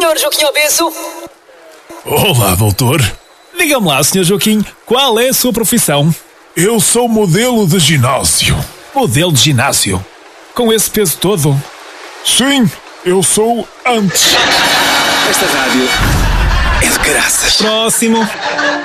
Senhor Joaquim Obeso? Olá, doutor. Diga-me lá, Sr. Joaquim, qual é a sua profissão? Eu sou modelo de ginásio. Modelo de ginásio? Com esse peso todo? Sim, eu sou antes. Esta rádio é de graças. Próximo.